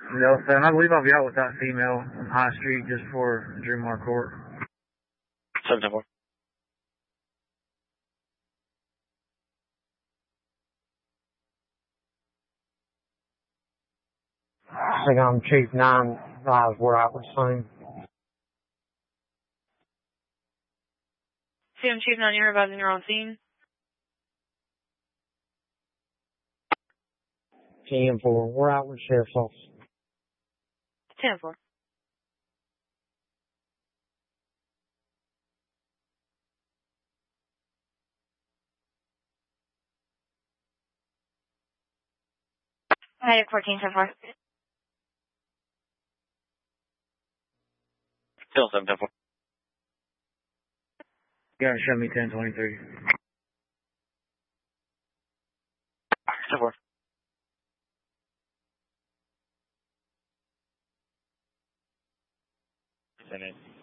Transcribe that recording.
No, son, I believe I'll be out with that female on High Street just before Drumar Court. 7-4. I think I'm Chief 9, where I was saying. CM Chief 9, you're advising you're on scene. 10-4, we're out with Sheriff's Office. 10-4. I had 14 so far. Still 7-4. You gotta show me 1023. 10-4. Send it.